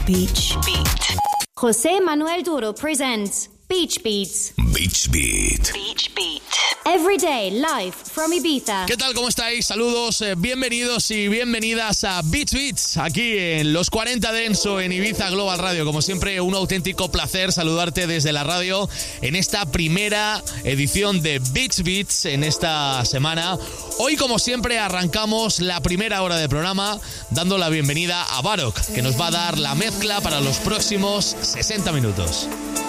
Beach Beat. José Manuel Duro presents Beach Beats. Beach Beat. Beach Beat. Every day live from Ibiza. ¿Qué tal? ¿Cómo estáis? Saludos, bienvenidos y bienvenidas a Beach Beats, aquí en los 40 Denso en Ibiza Global Radio. Como siempre, un auténtico placer saludarte desde la radio en esta primera edición de Beach Beats en esta semana. Hoy, como siempre, arrancamos la primera hora de programa dando la bienvenida a Barok, que nos va a dar la mezcla para los próximos 60 minutos.